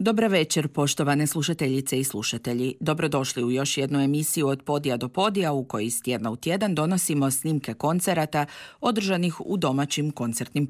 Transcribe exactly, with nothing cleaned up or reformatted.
Dobar večer, poštovane slušateljice i slušatelji. Dobrodošli u još jednu emisiju od podija do podija u kojoj iz tjedna u tjedan donosimo snimke koncerata održanih u domaćim koncertnim